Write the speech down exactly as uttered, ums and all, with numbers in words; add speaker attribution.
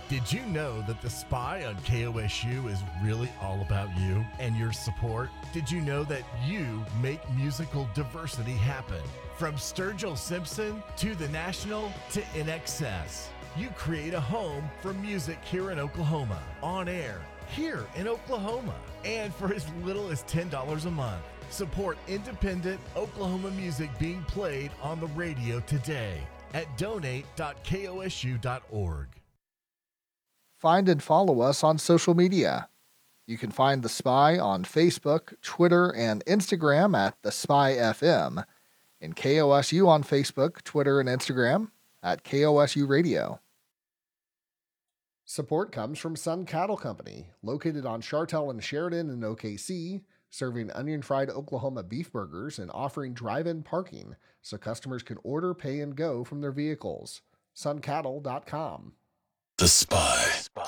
Speaker 1: Did you know that The Spy on K O S U is really all about you and your support? Did you know that you make musical diversity happen? From Sturgill Simpson to The National to N X S, you create a home for music here in Oklahoma, on air, here in Oklahoma, and for as little as ten dollars a month. Support independent Oklahoma music being played on the radio today at donate dot K O S U dot org.
Speaker 2: Find and follow us on social media. You can find The Spy on Facebook, Twitter, and Instagram at The Spy F M, and K O S U on Facebook, Twitter, and Instagram at K O S U Radio. Support comes from Sun Cattle Company, located on Chartel and Sheridan in O K C, serving onion-fried Oklahoma beef burgers and offering drive-in parking so customers can order, pay, and go from their vehicles. sun cattle dot com.
Speaker 3: The Spy.